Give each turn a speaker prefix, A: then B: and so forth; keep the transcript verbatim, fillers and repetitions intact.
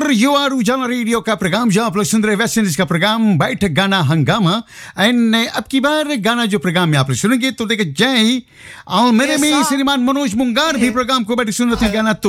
A: पर यू आर उजाला रेडियो का प्रोग्राम जहां आप लोग सुन रहे वेस्ट इंडीज का प्रोग्राम बैठ गाना हंगामा। एंड अब की बार गाना जो प्रोग्राम में आप लोग सुनेंगे तो देखिए जय और मेरे में श्रीमान मनोज मुंगार भी प्रोग्राम को बैठ सुन रहे थे गाना तो